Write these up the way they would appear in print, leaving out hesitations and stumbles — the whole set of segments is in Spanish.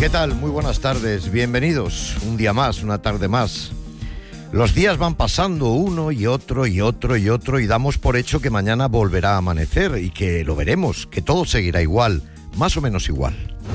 ¿Qué tal? Muy buenas tardes, bienvenidos. Un día más, una tarde más. Los días van pasando uno y otro y otro y otro y damos por hecho que mañana volverá a amanecer y que lo veremos, que todo seguirá igual, más o menos igual.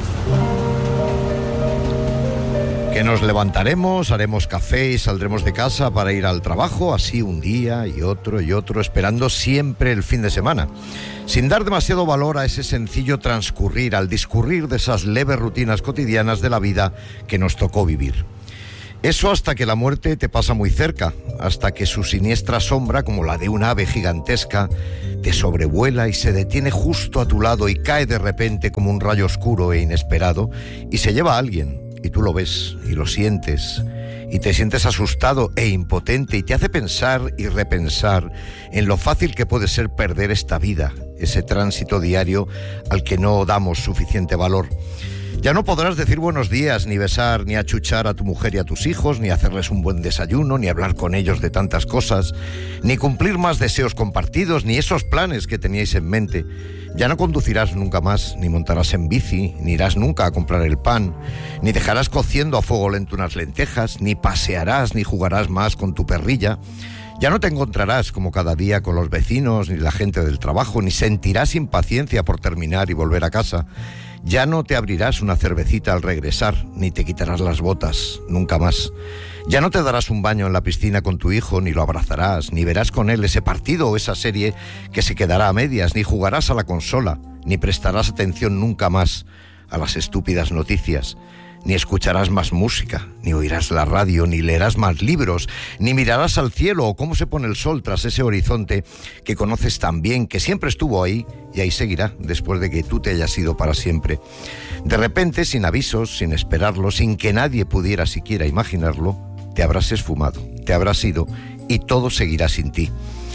Que nos levantaremos, haremos café y saldremos de casa para ir al trabajo, así un día y otro, esperando siempre el fin de semana, sin dar demasiado valor a ese sencillo transcurrir, al discurrir de esas leves rutinas cotidianas de la vida que nos tocó vivir. Eso hasta que la muerte te pasa muy cerca, hasta que su siniestra sombra, como la de un ave gigantesca, te sobrevuela y se detiene justo a tu lado y cae de repente como un rayo oscuro e inesperado y se lleva a alguien. Y tú lo ves y lo sientes y te sientes asustado e impotente y te hace pensar y repensar en lo fácil que puede ser perder esta vida, ese tránsito diario al que no damos suficiente valor. Ya no podrás decir buenos días, ni besar, ni achuchar a tu mujer y a tus hijos, ni hacerles un buen desayuno, ni hablar con ellos de tantas cosas, ni cumplir más deseos compartidos, ni esos planes que teníais en mente. Ya no conducirás nunca más, ni montarás en bici, ni irás nunca a comprar el pan, ni dejarás cociendo a fuego lento unas lentejas, ni pasearás, ni jugarás más con tu perrilla. Ya no te encontrarás como cada día con los vecinos, ni la gente del trabajo, ni sentirás impaciencia por terminar y volver a casa. Ya no te abrirás una cervecita al regresar, ni te quitarás las botas, nunca más. Ya no te darás un baño en la piscina con tu hijo, ni lo abrazarás, ni verás con él ese partido o esa serie que se quedará a medias, ni jugarás a la consola, ni prestarás atención nunca más a las estúpidas noticias, ni escucharás más música, ni oirás la radio, ni leerás más libros, ni mirarás al cielo o cómo se pone el sol tras ese horizonte que conoces tan bien, que siempre estuvo ahí y ahí seguirá después de que tú te hayas ido para siempre. De repente, sin avisos, sin esperarlo, sin que nadie pudiera siquiera imaginarlo, te habrás esfumado, te habrás ido y todo seguirá sin ti.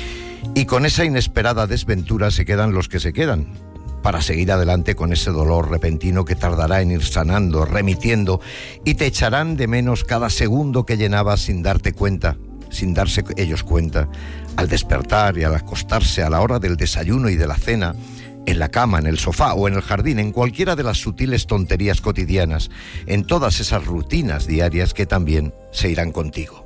Y con esa inesperada desventura se quedan los que se quedan, para seguir adelante con ese dolor repentino que tardará en ir sanando, remitiendo, y te echarán de menos cada segundo que llenabas sin darte cuenta, sin darse ellos cuenta, al despertar y al acostarse, a la hora del desayuno y de la cena, en la cama, en el sofá o en el jardín, en cualquiera de las sutiles tonterías cotidianas, en todas esas rutinas diarias que también se irán contigo.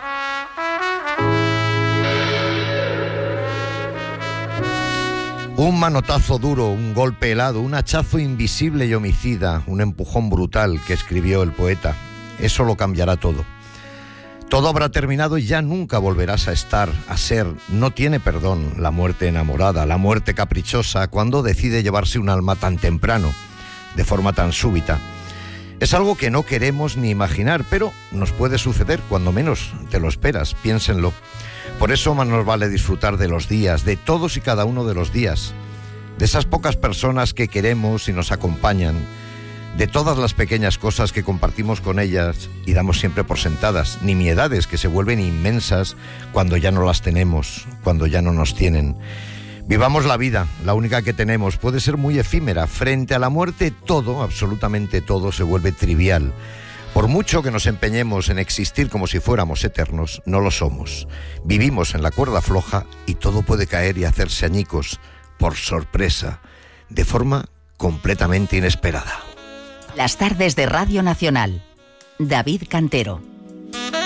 Un manotazo duro, un golpe helado, un hachazo invisible y homicida, un empujón brutal que escribió el poeta. Eso lo cambiará todo. Todo habrá terminado y ya nunca volverás a estar, a ser. No tiene perdón la muerte enamorada, la muerte caprichosa, cuando decide llevarse un alma tan temprano, de forma tan súbita. Es algo que no queremos ni imaginar, pero nos puede suceder cuando menos te lo esperas, piénsenlo. Por eso más nos vale disfrutar de los días, de todos y cada uno de los días, de esas pocas personas que queremos y nos acompañan, de todas las pequeñas cosas que compartimos con ellas y damos siempre por sentadas, nimiedades que se vuelven inmensas cuando ya no las tenemos, cuando ya no nos tienen. Vivamos la vida, la única que tenemos, puede ser muy efímera. Frente a la muerte todo, absolutamente todo, se vuelve trivial. Por mucho que nos empeñemos en existir como si fuéramos eternos, no lo somos. Vivimos en la cuerda floja y todo puede caer y hacerse añicos, por sorpresa, de forma completamente inesperada. Las tardes de Radio Nacional. David Cantero.